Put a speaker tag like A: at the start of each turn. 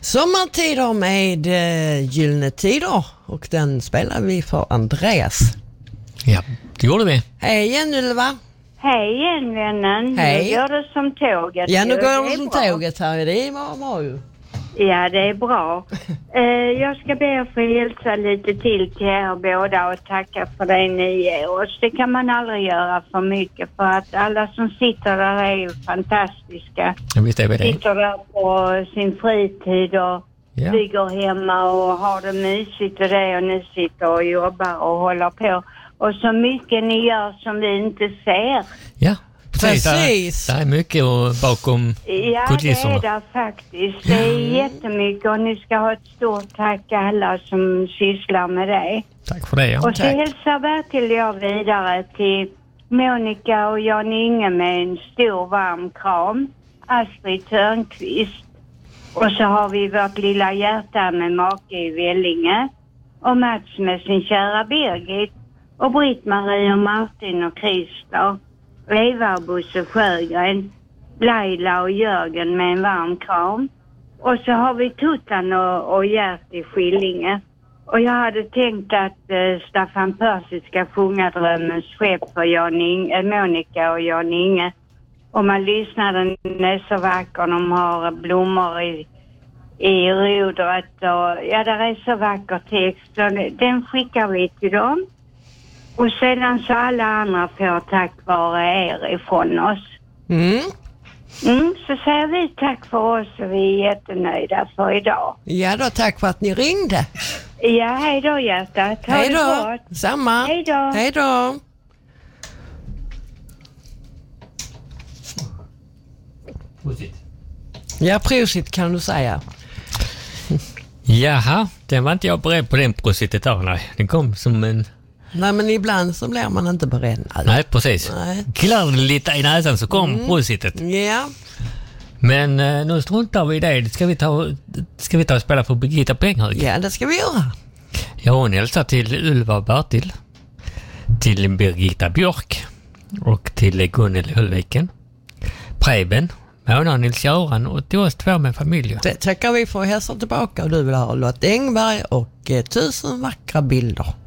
A: Sommartider med Gyllene Tider, och den spelar vi för Andreas.
B: Ja, det gjorde vi.
A: Hej igen, Ylva.
C: Hej igen, vännen.
A: Hej.
C: Nu går det som tåget.
A: Ja, nu går det
C: är
A: som
C: bra.
A: tåget här. Det är bra ju.
C: Ja, det är bra. Jag ska be att få hälsa lite till er båda och tacka för det ni ger oss. Det kan man aldrig göra för mycket, för att alla som sitter där är ju fantastiska.
B: Ja, visst är vi det.
C: Sitter där på sin fritid och bygger hemma och har det mysigt och det, och ni sitter och jobbar och håller på. Och så mycket ni gör som vi inte ser.
B: Ja,
A: precis.
B: Det är mycket bakom kulisserna.
C: Ja, det är det faktiskt. Det är jättemycket, och ni ska ha ett stort tack alla som sysslar med det.
B: Tack för det, ja.
C: Och så hälsar Bertil jag vidare till Monica och Jan-Inge med en stor varm kram. Astrid Törnqvist. Och så har vi vårt lilla hjärta med make i Vellinge. Och Mats med sin kära Birgit. Och Britt-Marie och Martin och Christer. Eva och Bosse Sjögren. Laila och Jörgen med en varm kram. Och så har vi Tuttan och Gert i Skillinge. Och jag hade tänkt att Staffan Percy ska sjunga Drömmens skepp för Monica och Jan-Inge. Och man lyssnar, den är så vacker. De har blommor i rodret. Och ja, det är så vacker text. Och den skickar vi till dem. Och sedan så alla andra får tack vare er ifrån oss. Så säger vi tack för oss, och vi är jättenöjda för idag.
A: Ja då, tack för att ni ringde.
C: Ja, hej då hjärtat.
A: Hej då. Samma.
C: Hej då.
A: Hej då.
B: Prosit.
A: Ja, prosit kan du säga.
B: Jaha, den var inte jag beredd på, den prositet där. Nej, den kom som en...
A: Nej, men ibland så blir man inte beredd.
B: Nej, precis.
A: Nej.
B: Killar lite i näsan så kom prositet.
A: Ja.
B: Men nu struntar vi i det. Ska vi ta och spela för Birgitta Penghög?
A: Ja, det ska vi göra.
B: Ja, hon hälsar till Ylva och Bertil, till Birgitta Björk och till Gunnel Höllviken, Preben, Mona och Nils-Göran och till oss två med familjer.
A: Det tackar vi för att hälsa tillbaka, och du vill ha Lotte Engberg och 1000 vackra bilder.